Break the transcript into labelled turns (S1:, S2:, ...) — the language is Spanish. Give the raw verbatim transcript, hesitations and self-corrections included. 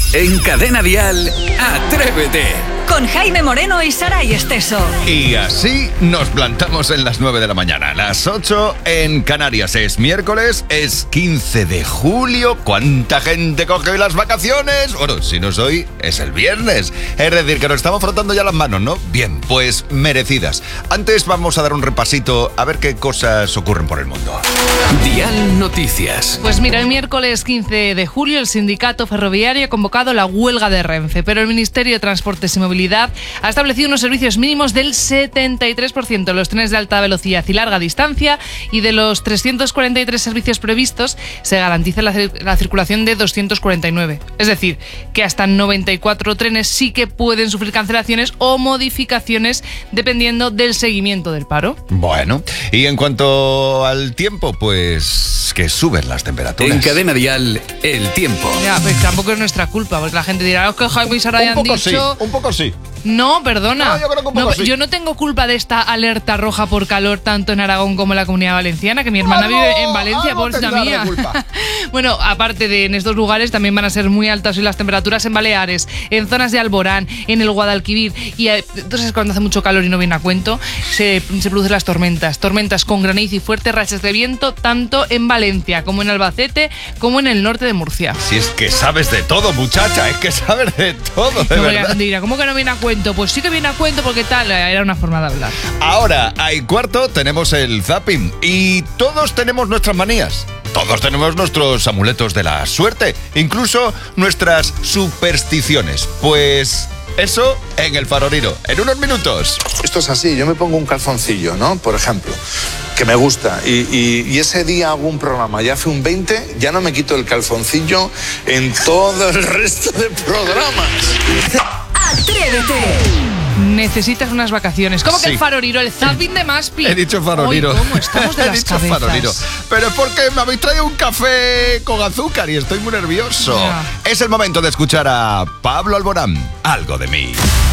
S1: En Cadena Dial, Atrévete.
S2: Con Jaime Moreno y Saray Esteso.
S3: Y así nos plantamos en las nueve de la mañana, las ocho en Canarias. Es miércoles, es quince de julio. ¿Cuánta gente coge hoy las vacaciones? Bueno, si no es hoy, es el viernes. Es decir, que nos estamos frotando ya las manos, ¿no? Bien, pues merecidas. Antes vamos a dar un repasito a ver qué cosas ocurren por el mundo.
S1: Dial Noticias.
S4: Pues mira, el miércoles quince de julio el sindicato ferroviario ha convocado la huelga de Renfe, pero el Ministerio de Transportes y Movilidad ha establecido unos servicios mínimos del setenta y tres por ciento en los trenes de alta velocidad y larga distancia, y de los trescientos cuarenta y tres servicios previstos se garantiza la, la circulación de doscientos cuarenta y nueve. Es decir, que hasta noventa y cuatro trenes sí que pueden sufrir cancelaciones o modificaciones dependiendo del seguimiento del paro.
S3: Bueno, y en cuanto al tiempo, pues que suben las temperaturas.
S1: En Cadena Dial, el tiempo.
S4: Ya, pues tampoco es nuestra culpa, porque la gente dirá, oh, que Jaime y Saray han dicho...
S3: Sí, un poco sí.
S4: No, perdona.
S3: No, yo creo que un poco
S4: no,
S3: sí.
S4: Yo no tengo culpa de esta alerta roja por calor tanto en Aragón como en la Comunidad Valenciana, que mi hermana
S3: algo,
S4: vive en Valencia, bolsa mía. Bueno, aparte de en estos lugares, también van a ser muy altas hoy las temperaturas en Baleares, en zonas de Alborán, en el Guadalquivir. Y eh, entonces, cuando hace mucho calor y no viene a cuento, se, se producen las tormentas. Tormentas con granizo y fuertes rachas de viento, tanto en Valencia como en Albacete, como en el norte de Murcia.
S3: Si es que sabes de todo, muchacha, es que sabes de todo, de
S4: no,
S3: verdad.
S4: La gente dirá, ¿cómo que no viene a cuento? Pues sí que viene a cuento, porque tal, era una forma de hablar.
S3: Ahora, hay cuarto, tenemos el zapping. Y todos tenemos nuestras manías. Todos tenemos nuestros amuletos de la suerte. Incluso nuestras supersticiones. Pues... eso en el Faroriro, en unos minutos.
S5: Esto es así, yo me pongo un calzoncillo, ¿no? Por ejemplo, que me gusta, y, y, y ese día hago un programa y hace un veinte, ya no me quito el calzoncillo en todo el resto de programas.
S2: ¡Atrévete!
S4: Necesitas unas vacaciones. ¿Cómo que
S3: Sí.
S4: el Faroriro? El zapping de Maspi.
S3: He dicho Faroriro.
S4: Hoy, ¿cómo estamos de
S3: He
S4: las
S3: dicho
S4: cabezas?
S3: Faroriro. Pero es porque me habéis traído un café con azúcar y estoy muy nervioso.
S4: Ya.
S3: Es el momento de escuchar a Pablo Alborán, Algo de mí.